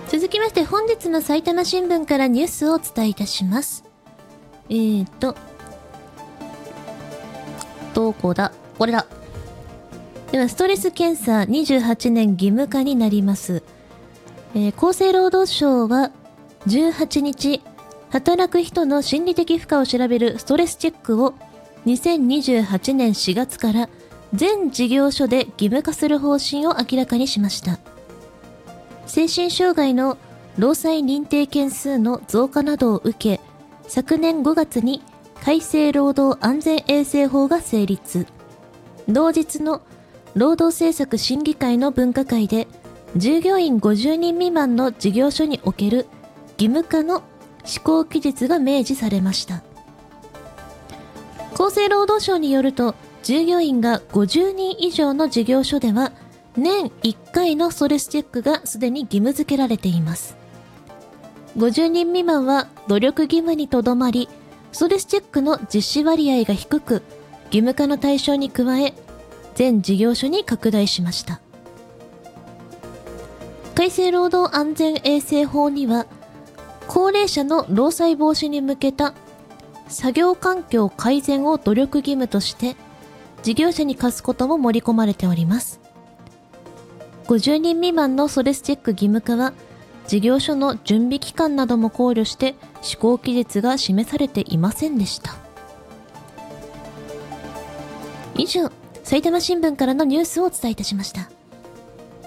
続きまして本日の埼玉新聞からニュースをお伝えいたします。どこだ？これだ。では、ストレス検査28年義務化になります。厚生労働省は18日、働く人の心理的負荷を調べるストレスチェックを2028年4月から全事業所で義務化する方針を明らかにしました。精神障害の労災認定件数の増加などを受け、昨年5月に改正労働安全衛生法が成立。同日の労働政策審議会の分科会で、従業員50人未満の事業所における義務化の施行期日が明示されました。厚生労働省によると、従業員が50人以上の事業所では、年1回のストレスチェックがすでに義務付けられています。50人未満は努力義務にとどまり、ストレスチェックの実施割合が低く、義務化の対象に加え、全事業所に拡大しました。改正労働安全衛生法には、高齢者の労災防止に向けた作業環境改善を努力義務として、事業者に課すことも盛り込まれております。50人未満のストレスチェック義務化は、事業所の準備期間なども考慮して施行期日が示されていませんでした。以上、埼玉新聞からのニュースをお伝えいたしました。